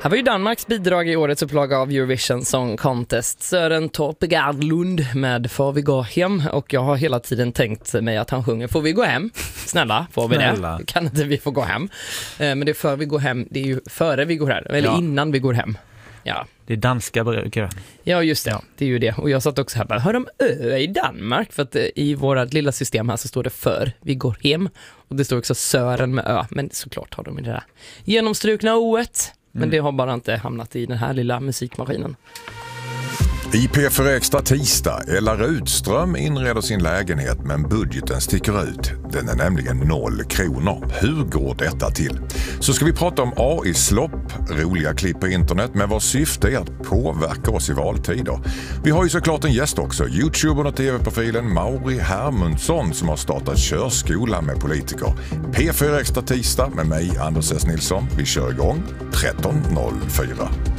Här var ju Danmarks bidrag i årets upplaga av Eurovision Song Contest. Søren Torpegardlund med Får vi gå hem? Och jag har hela tiden tänkt mig att han sjunger Får vi gå hem? Snälla, får vi det? Kan inte vi få gå hem? Men det är för vi går hem, det är ju före vi går här. Eller innan vi går hem. Ja. Det är danska brukar. Ja, just det. Det är ju det. Och jag satt också här bara, hör de ö i Danmark? För att i vårt lilla system här så står det för vi går hem. Och det står också Sören med ö. Men såklart har de i det där genomstrukna oet. Men det har bara inte hamnat i den här lilla musikmaskinen. I P4 Extra tisdag, Ella Rudström inreder sin lägenhet men budgeten sticker ut. Den är nämligen 0 kronor. Hur går detta till? Så ska vi prata om AI-slopp, roliga klipp på internet med vars syfte är att påverka oss i valtider. Vi har ju såklart en gäst också, YouTubern och tv-profilen Mauri Hermundsson som har startat körskola med politiker. P4 Extra tisdag med mig, Anders S. Nilsson. Vi kör igång 13.04.